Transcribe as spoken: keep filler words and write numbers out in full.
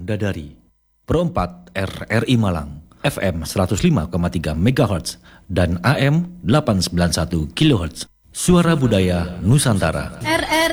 Dadari. Perempat R R I Malang, F M seratus lima koma tiga megahertz dan A M delapan ratus sembilan puluh satu kilohertz. Suara Budaya Nusantara. R R